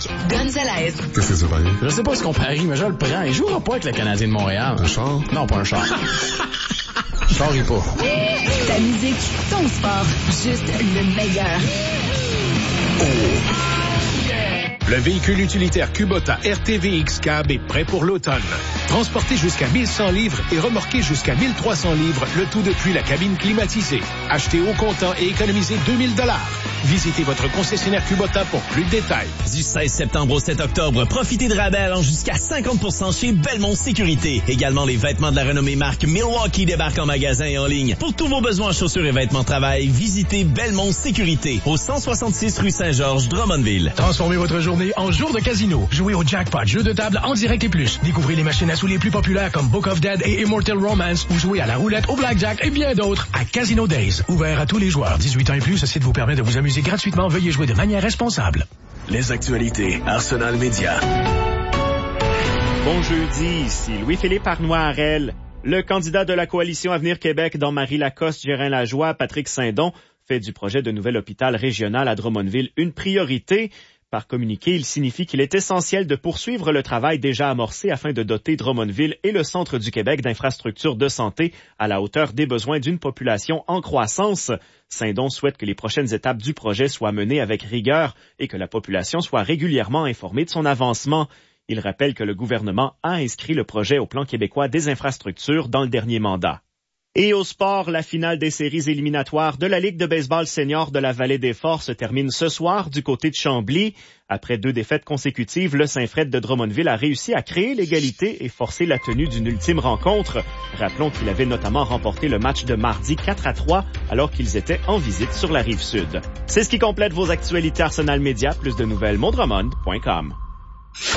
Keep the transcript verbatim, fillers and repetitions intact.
Gonzalez. Qu'est-ce que ça parie? Je sais pas ce qu'on parie, mais je le prends. Il jouera pas avec le Canadien de Montréal. Un char? Non, pas un char. Je charrie pas. Ta musique, ton sport, juste le meilleur. Le véhicule utilitaire Kubota R T V X Cab est prêt pour l'automne. Transporté jusqu'à mille cent livres et remorqué jusqu'à mille trois cents livres, le tout depuis la cabine climatisée. Achetez au comptant et économisez deux mille dollars. Visitez votre concessionnaire Kubota pour plus de détails. Du seize septembre au sept octobre, profitez de rabais allant jusqu'à cinquante pour cent chez Belmont Sécurité. Également, les vêtements de la renommée marque Milwaukee débarquent en magasin et en ligne. Pour tous vos besoins en chaussures et vêtements de travail, visitez Belmont Sécurité au cent soixante-six rue Saint-Georges, Drummondville. Transformez votre journée en jour de casino. Jouez au jackpot, jeu de table en direct et plus. Découvrez les machines à sous les plus populaires comme Book of Dead et Immortal Romance ou jouez à la roulette, au blackjack et bien d'autres à Casino Days. Ouvert à tous les joueurs. dix-huit ans et plus, ce site vous permet de vous amuser gratuitement. Veuillez jouer de manière responsable. Les actualités Arsenal Média. Bon jeudi, ici Louis-Philippe Arnois-Harel. Le candidat de la Coalition Avenir Québec dans Marie-Lacoste, Gérin-Lajoie, Patrick Saint-Don, fait du projet de nouvel hôpital régional à Drummondville une priorité. Par communiqué, il signifie qu'il est essentiel de poursuivre le travail déjà amorcé afin de doter Drummondville et le centre du Québec d'infrastructures de santé à la hauteur des besoins d'une population en croissance. Saint-Don souhaite que les prochaines étapes du projet soient menées avec rigueur et que la population soit régulièrement informée de son avancement. Il rappelle que le gouvernement a inscrit le projet au plan québécois des infrastructures dans le dernier mandat. Et au sport, la finale des séries éliminatoires de la Ligue de baseball senior de la Vallée des Forts se termine ce soir du côté de Chambly. Après deux défaites consécutives, le Saint-Fred de Drummondville a réussi à créer l'égalité et forcer la tenue d'une ultime rencontre. Rappelons qu'il avait notamment remporté le match de mardi quatre à trois alors qu'ils étaient en visite sur la Rive-Sud. C'est ce qui complète vos actualités Arsenal Média. Plus de nouvelles, mondromond point com.